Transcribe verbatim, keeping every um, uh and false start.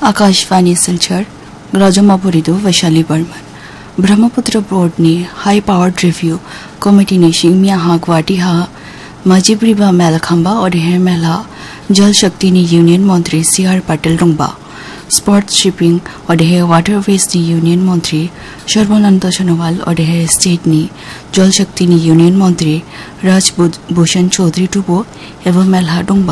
Akashvani Silchar राजमापुरीदु Vaishali Burman Brahmaputra board ने high powered review committee ने शिंगमिया हा गुवाहाटी हा मजिब्रिबा मेल खंबा और हेर मेला जल शक्ति नि यूनियन मंत्री C R Patil रुंगबा sports shipping और हेर वाटरवेज नि यूनियन मंत्री सर्बानंद सोनोवाल और हेर स्टेट नि जल शक्ति नि यूनियन मंत्री राजभूषण चौधरी टुबो एवं मेला रुंगबा